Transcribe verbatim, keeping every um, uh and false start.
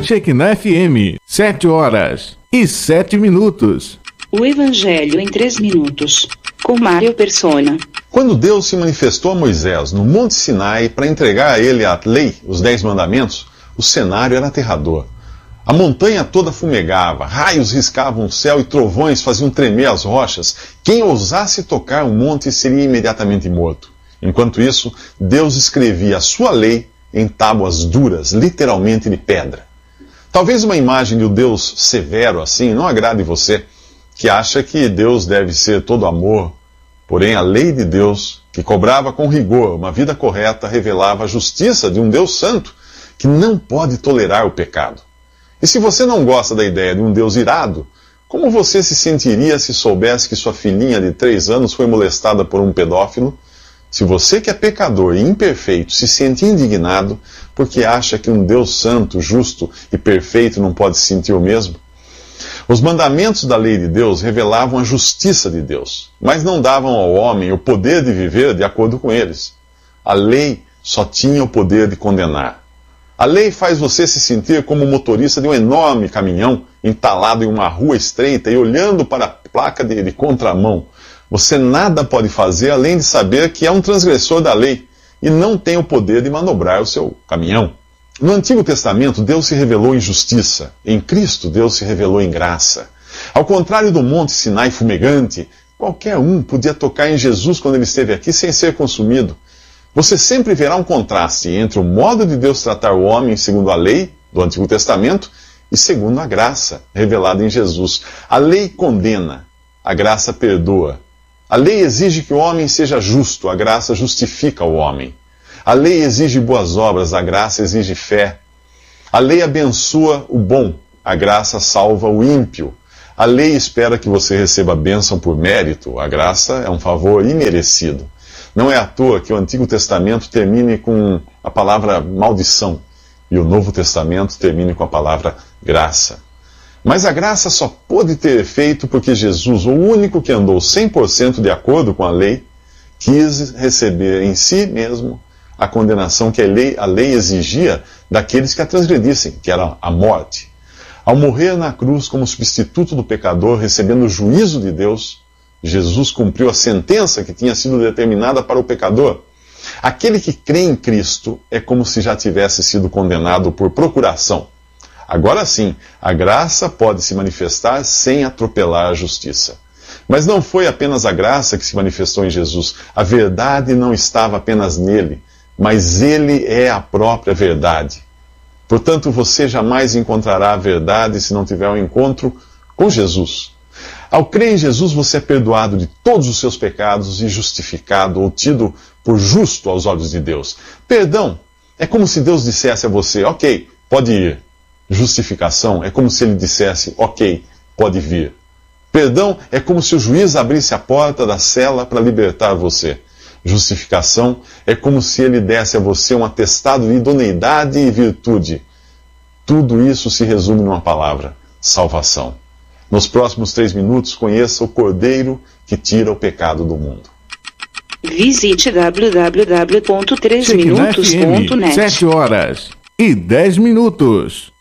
Shekinah F M, sete horas e sete minutos. O Evangelho em três minutos, com Mário Persona. Quando Deus se manifestou a Moisés no Monte Sinai para entregar a ele a lei, os Dez Mandamentos, o cenário era aterrador. A montanha toda fumegava, raios riscavam o céu e trovões faziam tremer as rochas. Quem ousasse tocar o monte seria imediatamente morto. Enquanto isso, Deus escrevia a sua lei em tábuas duras, literalmente de pedra. Talvez uma imagem de um Deus severo assim não agrade você, que acha que Deus deve ser todo amor. Porém, a lei de Deus, que cobrava com rigor uma vida correta, revelava a justiça de um Deus santo, que não pode tolerar o pecado. E se você não gosta da ideia de um Deus irado, como você se sentiria se soubesse que sua filhinha de três anos foi molestada por um pedófilo? Se você que é pecador e imperfeito se sente indignado porque acha que um Deus santo, justo e perfeito não pode sentir o mesmo? Os mandamentos da lei de Deus revelavam a justiça de Deus, mas não davam ao homem o poder de viver de acordo com eles. A lei só tinha o poder de condenar. A lei faz você se sentir como o motorista de um enorme caminhão entalado em uma rua estreita e olhando para a placa de, de contramão. Você nada pode fazer além de saber que é um transgressor da lei e não tem o poder de manobrar o seu caminhão. No Antigo Testamento, Deus se revelou em justiça. Em Cristo, Deus se revelou em graça. Ao contrário do Monte Sinai fumegante, qualquer um podia tocar em Jesus quando ele esteve aqui sem ser consumido. Você sempre verá um contraste entre o modo de Deus tratar o homem segundo a lei do Antigo Testamento e segundo a graça revelada em Jesus. A lei condena, a graça perdoa. A lei exige que o homem seja justo, a graça justifica o homem. A lei exige boas obras, a graça exige fé. A lei abençoa o bom, a graça salva o ímpio. A lei espera que você receba a bênção por mérito, a graça é um favor imerecido. Não é à toa que o Antigo Testamento termine com a palavra maldição e o Novo Testamento termine com a palavra graça. Mas a graça só pôde ter efeito porque Jesus, o único que andou cem por cento de acordo com a lei, quis receber em si mesmo a condenação que a lei, a lei exigia daqueles que a transgredissem, que era a morte. Ao morrer na cruz como substituto do pecador, recebendo o juízo de Deus, Jesus cumpriu a sentença que tinha sido determinada para o pecador. Aquele que crê em Cristo é como se já tivesse sido condenado por procuração. Agora sim, a graça pode se manifestar sem atropelar a justiça. Mas não foi apenas a graça que se manifestou em Jesus. A verdade não estava apenas nele, mas ele é a própria verdade. Portanto, você jamais encontrará a verdade se não tiver um encontro com Jesus. Ao crer em Jesus, você é perdoado de todos os seus pecados e justificado ou tido por justo aos olhos de Deus. Perdão é como se Deus dissesse a você, ok, pode ir. Justificação é como se ele dissesse, ok, pode vir. Perdão é como se o juiz abrisse a porta da cela para libertar você. Justificação é como se ele desse a você um atestado de idoneidade e virtude. Tudo isso se resume numa palavra, salvação. Nos próximos três minutos, conheça o Cordeiro que tira o pecado do mundo. Visite w w w ponto três minutos ponto net. sete horas e dez minutos.